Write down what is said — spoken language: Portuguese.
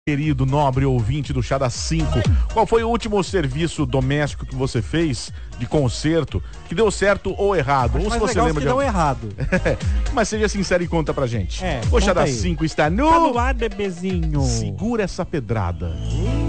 Querido, nobre ouvinte do Chá das 5, qual foi o último serviço doméstico que você fez de conserto que deu certo ou errado? Ou se você lembra de deu errado. Mas seja sincero e conta pra gente. É, o Chá conta das aí. 5 está Tá no ar, bebezinho. Segura essa pedrada.